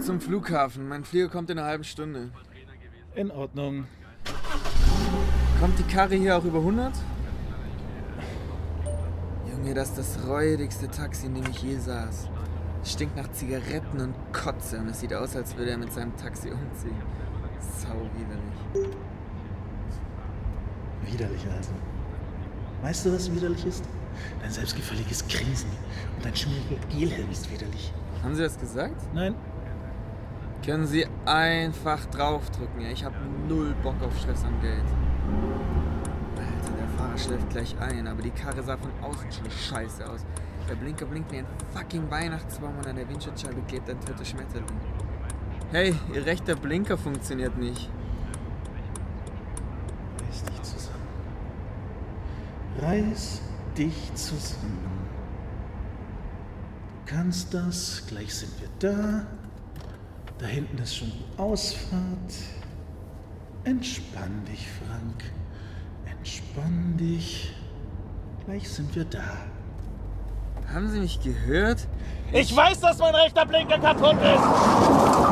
zum Flughafen. Mein Flieger kommt in einer halben Stunde. In Ordnung. Kommt die Karre hier auch über 100? Junge, das ist das räudigste Taxi, in dem ich je saß. Es stinkt nach Zigaretten und Kotze und es sieht aus, als würde er mit seinem Taxi umziehen. Sau widerlich. Widerlich also. Weißt du, was widerlich ist? Dein selbstgefälliges Grinsen und dein schmieriger Gelhelm ist widerlich. Haben Sie das gesagt? Nein. Können Sie einfach draufdrücken, ja? Ich habe null Bock auf Stress am Geld. Alter, der Fahrer schläft gleich ein, aber die Karre sah von außen schon scheiße aus. Der Blinker blinkt wie ein fucking Weihnachtsbaum und an der Windschutzscheibe klebt ein toter Schmetterling. Hey, Ihr rechter Blinker funktioniert nicht. Reiß dich zusammen. Reiß dich zusammen. Du kannst das, gleich sind wir da. Da hinten ist schon die Ausfahrt. Entspann dich, Frank. Entspann dich. Gleich sind wir da. Haben Sie mich gehört? Ich weiß, dass mein rechter Blinker kaputt ist!